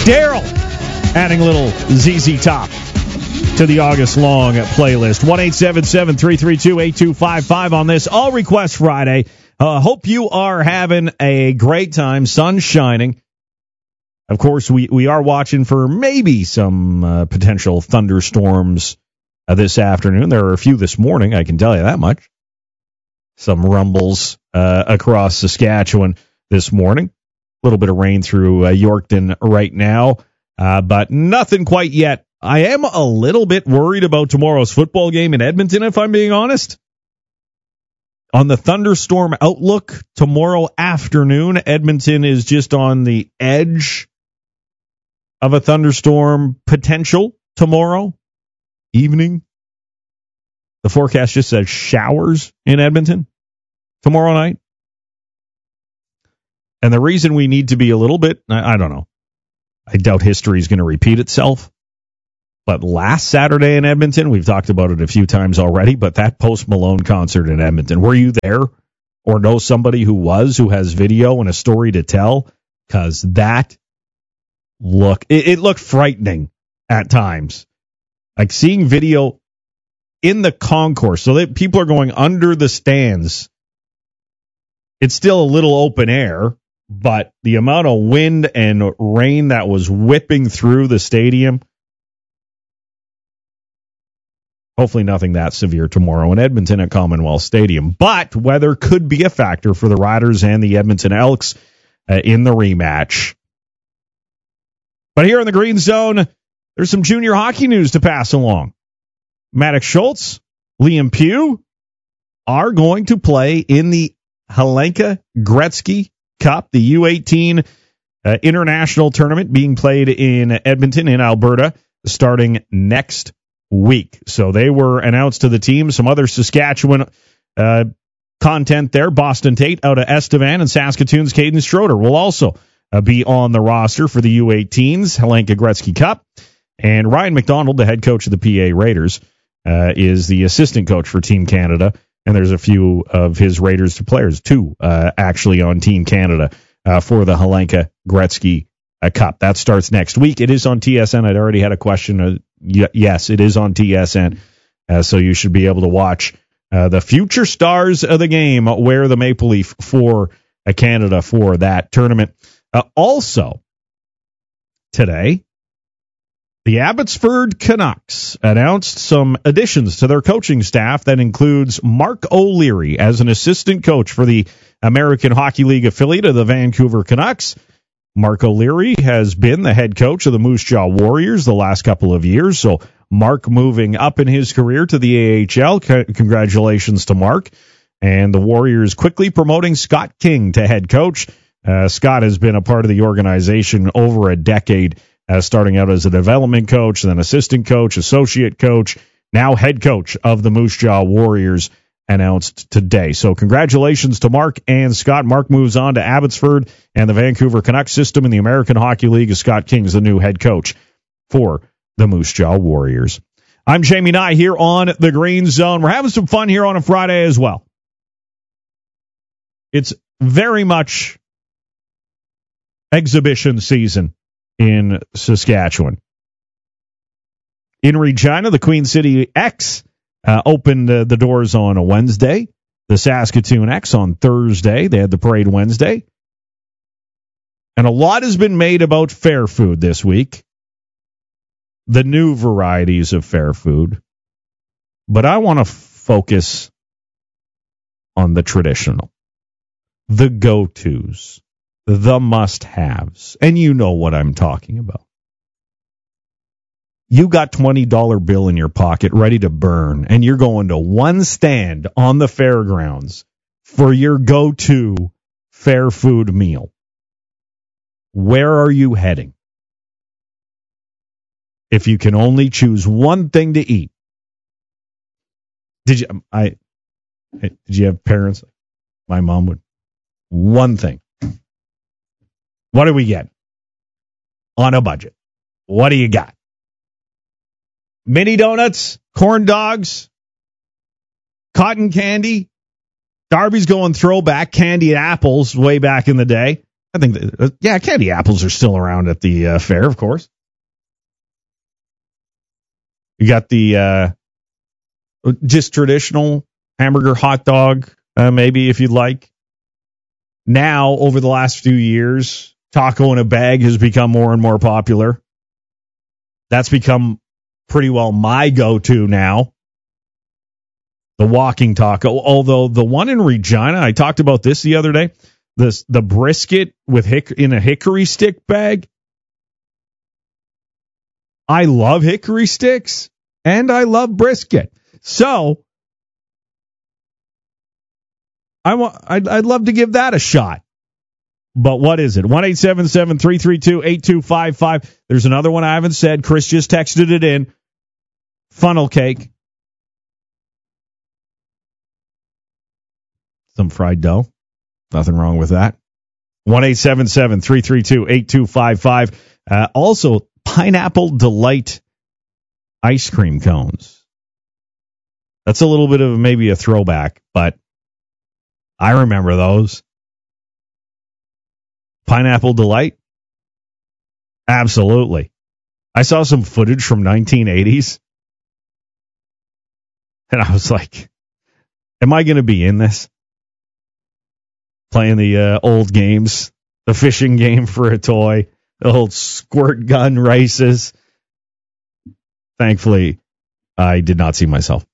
Daryl adding a little ZZ Top to the August Long playlist. 1-877-332-8255 on this All Request Friday. Hope you are having a great time. Sun shining. Of course, we are watching for maybe some potential thunderstorms this afternoon. There are a few this morning, I can tell you that much. Some rumbles across Saskatchewan this morning. A little bit of rain through Yorkton right now, but nothing quite yet. I am a little bit worried about tomorrow's football game in Edmonton, if I'm being honest. On the thunderstorm outlook tomorrow afternoon, Edmonton is just on the edge of a thunderstorm potential tomorrow evening. The forecast just says showers in Edmonton tomorrow night. And the reason we need to be a little bit, I don't know. I doubt history is going to repeat itself. But last Saturday in Edmonton, we've talked about it a few times already, but that Post Malone concert in Edmonton, were you there or know somebody who has video and a story to tell? Because that it looked frightening at times. Like seeing video in the concourse, so that people are going under the stands. It's still a little open air, but the amount of wind and rain that was whipping through the stadium. Hopefully nothing that severe tomorrow in Edmonton at Commonwealth Stadium. But weather could be a factor for the Riders and the Edmonton Elks in the rematch. But here in the Green Zone, there's some junior hockey news to pass along. Maddox Schultz, Liam Pugh are going to play in the Helenka Gretzky Cup, the U18 international tournament being played in Edmonton in Alberta starting next week. So they were announced to the team. Some other Saskatchewan content there. Boston Tate out of Estevan and Saskatoon's Caden Schroeder will also be on the roster for the U18's Helenka Gretzky Cup. And Ryan McDonald, the head coach of the PA Raiders, is the assistant coach for Team Canada. And there's a few of his Raiders players, too, actually on Team Canada for the Helenka Gretzky Cup. That starts next week. It is on TSN. I'd already had a question. Yes, it is on TSN. So you should be able to watch the future stars of the game wear the Maple Leaf for Canada for that tournament. Also, today, the Abbotsford Canucks announced some additions to their coaching staff that includes Mark O'Leary as an assistant coach for the American Hockey League affiliate of the Vancouver Canucks. Mark O'Leary has been the head coach of the Moose Jaw Warriors the last couple of years, so Mark moving up in his career to the AHL. Congratulations to Mark. And the Warriors quickly promoting Scott King to head coach. Scott has been a part of the organization over a decade, starting out as a development coach, then assistant coach, associate coach, now head coach of the Moose Jaw Warriors, announced today. So congratulations to Mark and Scott. Mark moves on to Abbotsford and the Vancouver Canucks system in the American Hockey League as Scott King's the new head coach for the Moose Jaw Warriors. I'm Jamie Nye here on the Green Zone. We're having some fun here on a Friday as well. It's very much exhibition season in Saskatchewan. In Regina, the Queen City X opened the doors on a Wednesday. The Saskatoon X on Thursday. They had the parade Wednesday. And a lot has been made about fair food this week. The new varieties of fair food. But I want to focus on the traditional. The go-tos. The must-haves. And you know what I'm talking about. You got $20 bill in your pocket ready to burn, and you're going to one stand on the fairgrounds for your go-to fair food meal. Where are you heading? If you can only choose one thing to eat. Did you have parents? My mom would. One thing. What do we get? On a budget. What do you got? Mini donuts, corn dogs, cotton candy. Darby's going throwback candy and apples way back in the day. I think candy apples are still around at the fair, of course. You got the just traditional hamburger hot dog, maybe if you'd like. Now, over the last few years, taco in a bag has become more and more popular. That's become pretty well my go-to now. The walking taco. Although the one in Regina, I talked about this the other day, the brisket in a hickory stick bag. I love hickory sticks and I love brisket. So I'd love to give that a shot. But what is it? 1-877-332-8255. There's another one I haven't said. Chris just texted it in. Funnel cake. Some fried dough. Nothing wrong with that. 1-877-332-8255. Also, Pineapple Delight ice cream cones. That's a little bit of maybe a throwback, but I remember those. Pineapple Delight? Absolutely. I saw some footage from 1980s, and I was like, am I going to be in this? Playing the old games, the fishing game for a toy, the old squirt gun races. Thankfully, I did not see myself.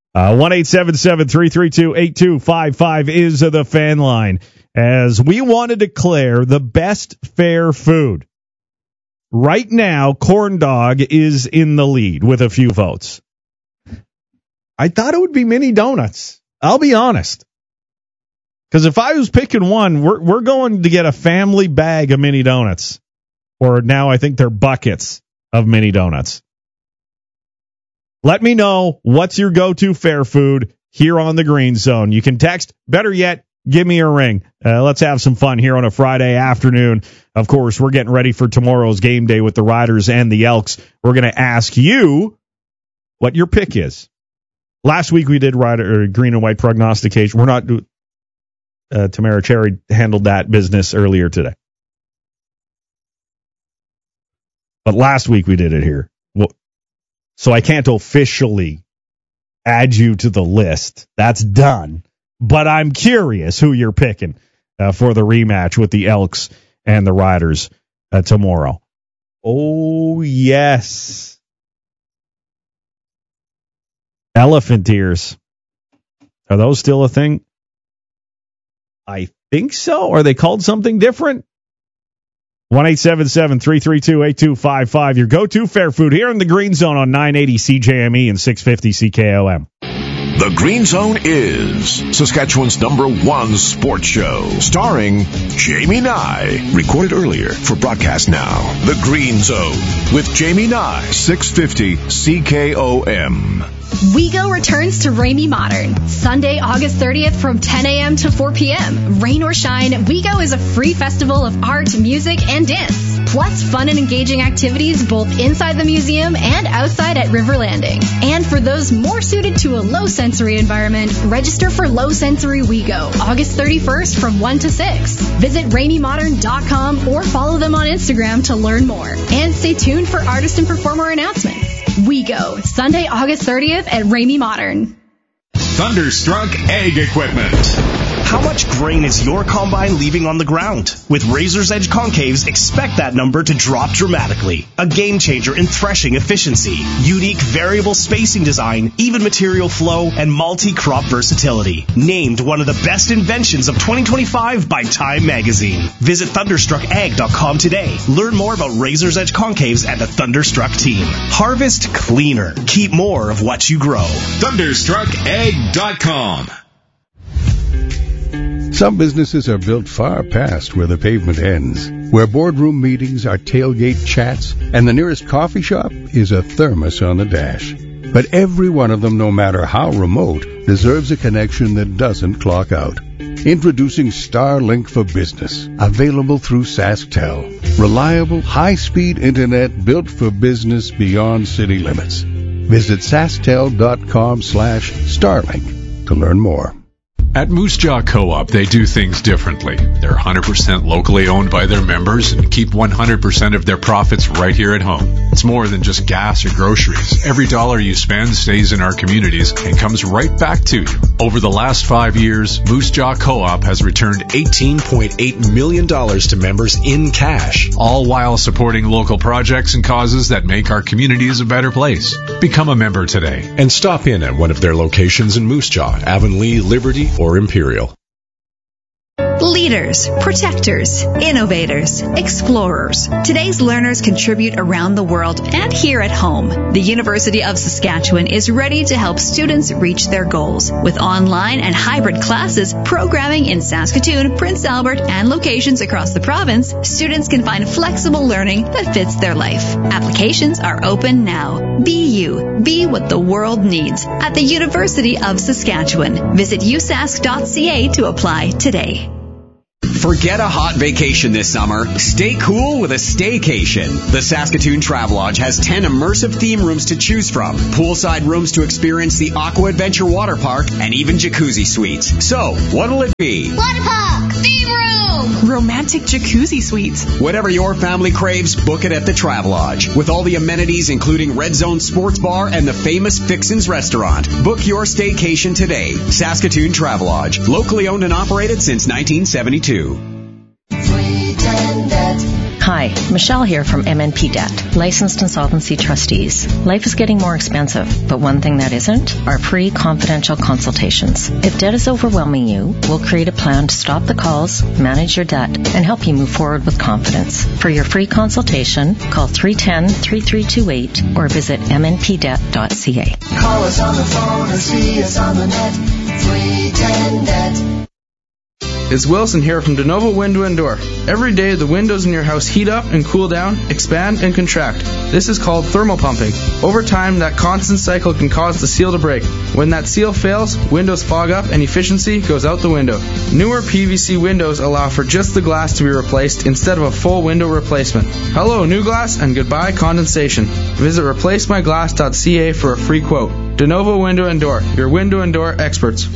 1-877-332-8255 is the fan line, as we want to declare the best fair food. Right now, corn dog is in the lead with a few votes. I thought it would be mini donuts. I'll be honest. Because if I was picking one, we're going to get a family bag of mini donuts. Or now I think they're buckets of mini donuts. Let me know what's your go-to fair food here on the Green Zone. You can text. Better yet, give me a ring. Let's have some fun here on a Friday afternoon. Of course, we're getting ready for tomorrow's game day with the Riders and the Elks. We're going to ask you what your pick is. Last week we did green and white prognostication. We're not doing. Tamara Cherry handled that business earlier today. But last week we did it here. Well, so I can't officially add you to the list. That's done. But I'm curious who you're picking for the rematch with the Elks and the Riders tomorrow. Oh, yes. Elephant ears. Are those still a thing? I think so. Are they called something different? 1-877-332-8255. Your go-to fair food here in the Green Zone on 980 CJME and 650 CKOM. The Green Zone is Saskatchewan's #1 sports show, starring Jamie Nye. Recorded earlier for broadcast now. The Green Zone with Jamie Nye, 650 CKOM. WeGo returns to Ramey Modern, Sunday, August 30th from 10 a.m. to 4 p.m. Rain or shine, WeGo is a free festival of art, music, and dance. Plus fun and engaging activities both inside the museum and outside at River Landing. And for those more suited to a low-sensory environment, register for Low Sensory WeGo, August 31st from 1 to 6. Visit RameyModern.com or follow them on Instagram to learn more. And stay tuned for artist and performer announcements. WeGo, Sunday, August 30th at Ramey Modern. Thunderstruck Ag Equipment. How much grain is your combine leaving on the ground? With Razor's Edge Concaves, expect that number to drop dramatically. A game changer in threshing efficiency, unique variable spacing design, even material flow, and multi-crop versatility. Named one of the best inventions of 2025 by Time Magazine. Visit ThunderstruckAg.com today. Learn more about Razor's Edge Concaves and the Thunderstruck team. Harvest cleaner. Keep more of what you grow. ThunderstruckAg.com. Some businesses are built far past where the pavement ends, where boardroom meetings are tailgate chats, and the nearest coffee shop is a thermos on the dash. But every one of them, no matter how remote, deserves a connection that doesn't clock out. Introducing Starlink for Business, available through SaskTel. Reliable, high-speed internet built for business beyond city limits. Visit SaskTel.com/Starlink to learn more. At Moose Jaw Co-op, they do things differently. They're 100% locally owned by their members and keep 100% of their profits right here at home. It's more than just gas or groceries. Every dollar you spend stays in our communities and comes right back to you. Over the last 5 years, Moose Jaw Co-op has returned $18.8 million to members in cash, all while supporting local projects and causes that make our communities a better place. Become a member today and stop in at one of their locations in Moose Jaw, Avonlea, Liberty, or Imperial. Leaders, protectors, innovators, explorers. Today's learners contribute around the world and here at home. The University of Saskatchewan is ready to help students reach their goals. With online and hybrid classes, programming in Saskatoon, Prince Albert, and locations across the province, students can find flexible learning that fits their life. Applications are open now. Be you. Be what the world needs at the University of Saskatchewan. Visit usask.ca to apply today. Forget a hot vacation this summer. Stay cool with a staycation. The Saskatoon Travelodge has 10 immersive theme rooms to choose from, poolside rooms to experience the Aqua Adventure Water Park, and even jacuzzi suites. So, what'll it be? Water park! Theme room! Romantic jacuzzi suites. Whatever your family craves, book it at the Travelodge. With all the amenities, including Red Zone Sports Bar and the famous Fixins Restaurant. Book your staycation today. Saskatoon Travelodge. Locally owned and operated since 1972. Hi, Michelle here from MNP Debt, licensed insolvency trustees. Life is getting more expensive, but one thing that isn't are free confidential consultations. If debt is overwhelming you, we'll create a plan to stop the calls, manage your debt, and help you move forward with confidence. For your free consultation, call 310-3328 or visit mnpdebt.ca. Call us on the phone or see us on the net. 310-DEBT. It's Wilson here from DeNovo Window and Door. Every day the windows in your house heat up and cool down, expand and contract. This is called thermal pumping. Over time, that constant cycle can cause the seal to break. When that seal fails, windows fog up and efficiency goes out the window. Newer PVC windows allow for just the glass to be replaced instead of a full window replacement. Hello, new glass, and goodbye condensation. Visit replacemyglass.ca for a free quote. DeNovo Window and Door, your window and door experts.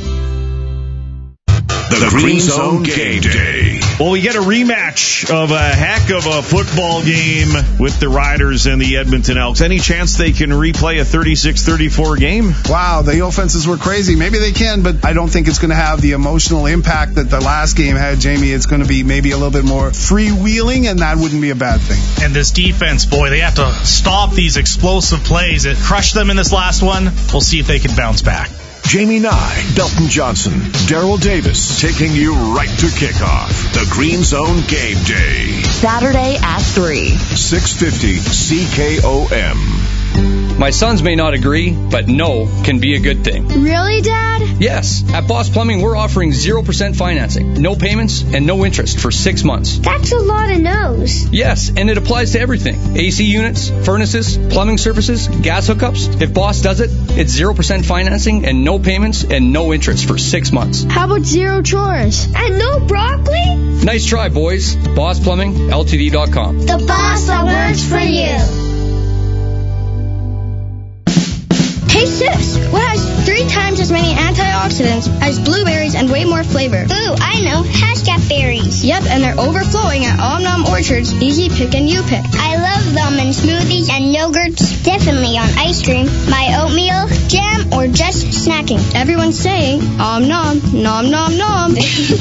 The Green Zone Game Day. Well, we get a rematch of a heck of a football game with the Riders and the Edmonton Elks. Any chance they can replay a 36-34 game? Wow, the offenses were crazy. Maybe they can, but I don't think it's going to have the emotional impact that the last game had, Jamie. It's going to be maybe a little bit more freewheeling, and that wouldn't be a bad thing. And this defense, boy, they have to stop these explosive plays. It crushed them in this last one. We'll see if they can bounce back. Jamie Nye, Dalton Johnson, Daryl Davis, taking you right to kickoff. The Green Zone Game Day. Saturday at 3. 650 CKOM. My sons may not agree, but no can be a good thing. Really, Dad? Yes. At Boss Plumbing, we're offering 0% financing, no payments, and no interest for 6 months. That's a lot of no's. Yes, and it applies to everything. AC units, furnaces, plumbing services, gas hookups. If Boss does it, it's 0% financing and no payments and no interest for 6 months. How about zero chores? And no broccoli? Nice try, boys. Boss Plumbing, Ltd.com. The boss that works for you. Hey sis, what has 3 times as many antioxidants as blueberries and way more flavor? Ooh, I know. Hashtag berries. Yep, and they're overflowing at Omnom Orchard's Easy Pick and You Pick. I love them in smoothies and yogurts. Definitely on ice cream, my oatmeal, jam, or just snacking. Everyone's saying, Omnom, nom nom nom.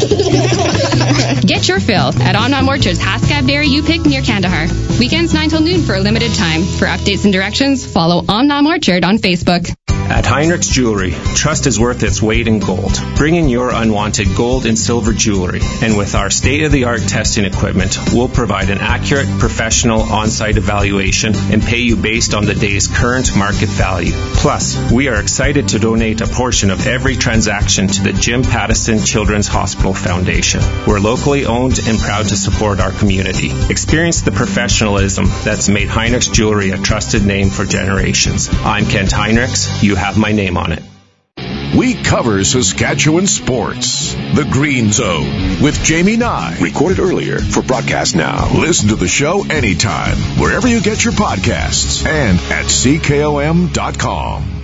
Get your fill at Omnom Orchard's Haskell Berry You Pick near Kandahar. Weekends 9 till noon for a limited time. For updates and directions, follow Omnom Orchard on Facebook. At Heinrich's Jewelry, trust is worth its weight in gold. Bring in your unwanted gold and silver jewelry, and with our state-of-the-art testing equipment, we'll provide an accurate, professional on-site evaluation and pay you based on the day's current market value. Plus, we are excited to donate a portion of every transaction to the Jim Pattison Children's Hospital Foundation. We're locally owned and proud to support our community. Experience the professionalism that's made Heinrich's Jewelry a trusted name for generations. I'm Kent Heinrichs. You have my name on it. We cover Saskatchewan sports. The Green Zone with Jamie Nye. Recorded earlier for broadcast now. Listen to the show anytime, wherever you get your podcasts, and at CKOM.com.